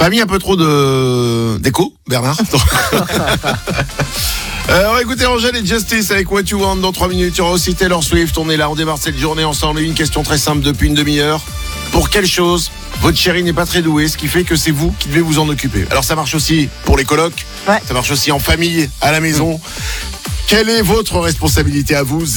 T'as mis un peu trop d'écho, Bernard. On va écouter Angèle et Justice avec What You Want dans 3 minutes. Il y aura aussi Taylor Swift. On est là, on démarre cette journée ensemble. Une question très simple depuis une demi-heure. Pour quelle chose votre chérie n'est pas très douée, ce qui fait que c'est vous qui devez vous en occuper? Alors ça marche aussi pour les colocs, ça marche aussi en famille, à la maison. Quelle est votre responsabilité à vous?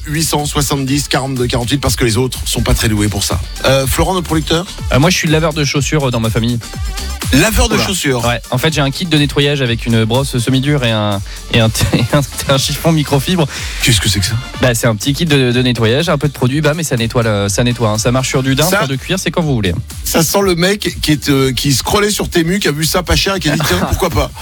0870 42 48, parce que les autres sont pas très doués pour ça. Florent, notre producteur? Moi, je suis laveur de chaussures dans ma famille. Laveur de chaussures? Ouais. En fait, j'ai un kit de nettoyage avec une brosse semi-dure et un chiffon microfibre. Qu'est-ce que c'est que ça? Bah, c'est un petit kit de nettoyage, un peu de produit, mais ça nettoie. Hein. Ça marche sur du daim, sur de cuir, c'est quand vous voulez. Ça sent le mec qui scrollait sur Temu, qui a vu ça pas cher et qui a dit tiens, pourquoi pas.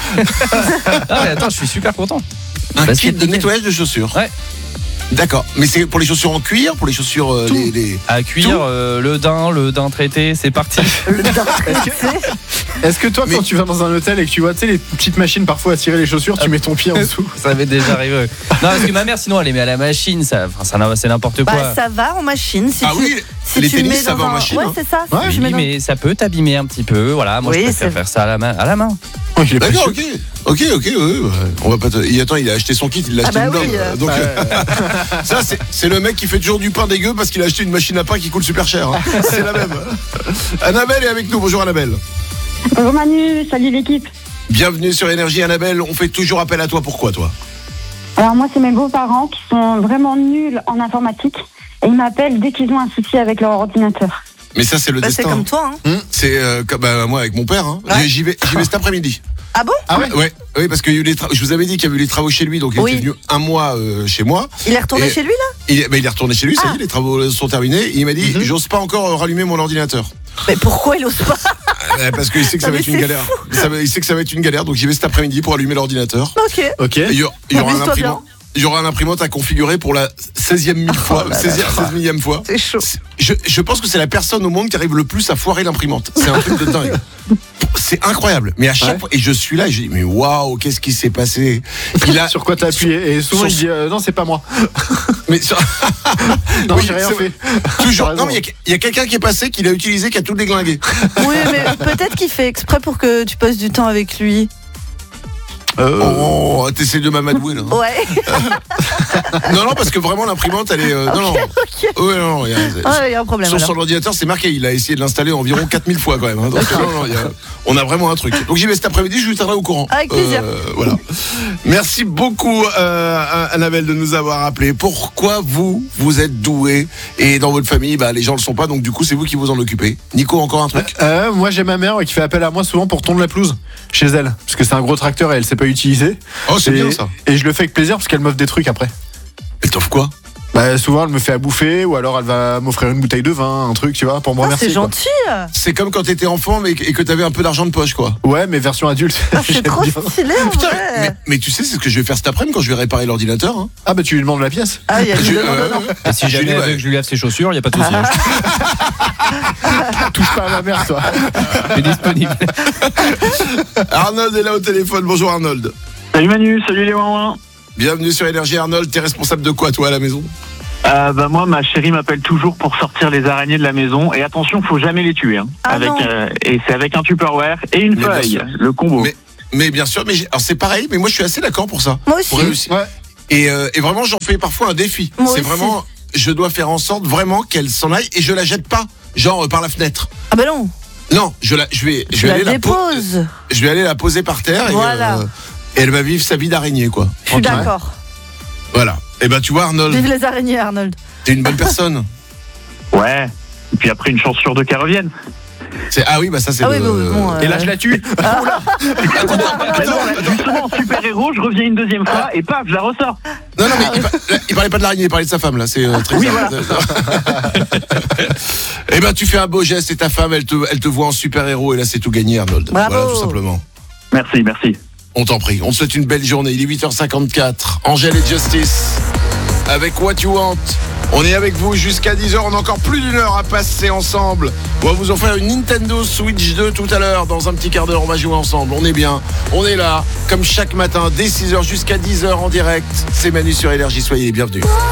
Ah, mais attends, je suis super content. Un kit de nettoyage de chaussures? Ouais. D'accord, mais c'est pour les chaussures en cuir, pour les chaussures à cuir, le daim traité, c'est parti. Le daim traité. Est-ce que toi, quand tu vas dans un hôtel et que tu vois, tu sais, les petites machines parfois à tirer les chaussures, tu mets ton pied en dessous? Ça m'est déjà arrivé. Non, parce que ma mère, sinon, elle les met à la machine. C'est n'importe quoi. Bah, ça va en machine. Si si les tu tennis, mets ça va en machine. Ouais, c'est ça. Ouais, oui, mais ça peut t'abîmer un petit peu. Voilà, moi, je préfère faire ça à la main. D'accord, ok, on va pas Attends, il a acheté son kit, il l'a acheté donc ça c'est le mec qui fait toujours du pain dégueu parce qu'il a acheté une machine à pain qui coûte super cher. C'est la même. Annabelle est avec nous. Bonjour Annabelle. Bonjour Manu, salut l'équipe. Bienvenue sur Énergie. Annabelle, on fait toujours appel à toi. Pourquoi toi? Alors moi c'est mes beaux-parents qui sont vraiment nuls en informatique et ils m'appellent dès qu'ils ont un souci avec leur ordinateur. Mais ça c'est le destin. C'est comme toi. C'est moi avec mon père. J'y vais cet après-midi. Ah bon? Ah ouais. Oui, parce que je vous avais dit qu'il y avait eu les travaux chez lui, donc il était venu un mois chez moi. Il est retourné chez lui là? Il est retourné chez lui, ça y est, les travaux sont terminés. Et il m'a dit, j'ose pas encore rallumer mon ordinateur. Mais pourquoi il ose pas? Parce qu'il sait que ça va être une galère. Il sait que ça va être une galère, donc j'y vais cet après-midi pour allumer l'ordinateur. Ok. Il y aura un imprimante à configurer pour la 16e fois. 16 millième fois. C'est chaud. Je pense que c'est la personne au monde qui arrive le plus à foirer l'imprimante. C'est un truc de dingue. C'est incroyable. Mais à chaque fois, et je suis là, et je dis mais waouh, qu'est-ce qui s'est passé? Sur quoi t'as appuyé? Et souvent il dit non, c'est pas moi. Mais non, j'ai rien fait. Toujours. Non, mais il y a quelqu'un qui est passé, qui l'a utilisé, qui a tout déglingué. Oui, mais peut-être qu'il fait exprès pour que tu passes du temps avec lui. T'essaies de m'amadouer là. Ouais. Non, parce que vraiment l'imprimante elle est. Ok. Non, il y a un problème. Sur l'ordinateur, c'est marqué. Il a essayé de l'installer environ 4000 fois quand même. Donc, on a vraiment un truc. Donc j'y vais cet après-midi, je vous tiendrai au courant. Avec plaisir. Voilà. Merci beaucoup, Annabelle, de nous avoir appelé. Pourquoi vous êtes doué et dans votre famille, les gens le sont pas. Donc du coup, c'est vous qui vous en occupez. Nico, encore un truc? Moi, j'ai ma mère qui fait appel à moi souvent pour tondre la pelouse chez elle, parce que c'est un gros tracteur et elle sait pas utiliser. Oh, c'est bien ça. Et je le fais avec plaisir parce qu'elle m'offre des trucs après. Elle t'offre quoi? Souvent elle me fait à bouffer ou alors elle va m'offrir une bouteille de vin, un truc, tu vois, pour me remercier. C'est gentil. C'est comme quand t'étais enfant et que t'avais un peu d'argent de poche, quoi. Ouais, mais version adulte. C'est trop stylé en vrai. Mais tu sais, c'est ce que je vais faire cet après-midi quand je vais réparer l'ordinateur. Ah bah tu lui demandes la pièce. Ah, il y a Et si jamais elle veut que je lui lave ses chaussures, il y a pas de souci. Touche pas à ma mère, toi. C'est disponible. Arnold est là au téléphone. Bonjour Arnold. Salut Manu, salut les ouin. Bienvenue sur Énergie. Arnold, t'es responsable de quoi toi à la maison? Moi, ma chérie m'appelle toujours pour sortir les araignées de la maison. Et attention, faut jamais les tuer. Et c'est avec un Tupperware et une feuille, le combo. Mais bien sûr, alors c'est pareil, mais moi je suis assez d'accord pour ça. Moi aussi. Pour réussir. Ouais. Et vraiment, j'en fais parfois un défi. C'est vraiment, je dois faire en sorte vraiment qu'elle s'en aille et je la jette pas, genre par la fenêtre. Ah bah non. Non, je vais aller la poser par terre. Voilà. Et elle va vivre sa vie d'araignée, quoi. Je suis d'accord. Voilà. Et tu vois, Arnold. Vive les araignées, Arnold. T'es une bonne personne. Ouais. Et puis après, une chance sur deux qu'elle revienne. Ah oui, ça c'est Et là, je la tue. Justement, en super-héros, je reviens une deuxième fois et paf, je la ressors. Non, mais il parlait pas de l'araignée, il parlait de sa femme, là. C'est très bizarre. Voilà. Tu fais un beau geste et ta femme, elle te voit en super-héros et là, c'est tout gagné, Arnold. Bravo. Voilà, tout simplement. Merci. On t'en prie. On te souhaite une belle journée. Il est 8h54. Angèle et Justice avec What You Want. On est avec vous jusqu'à 10h. On a encore plus d'une heure à passer ensemble. On va vous offrir une Nintendo Switch 2 tout à l'heure. Dans un petit quart d'heure, on va jouer ensemble. On est bien. On est là, comme chaque matin, dès 6h jusqu'à 10h en direct. C'est Manu sur Énergie. Soyez les bienvenus.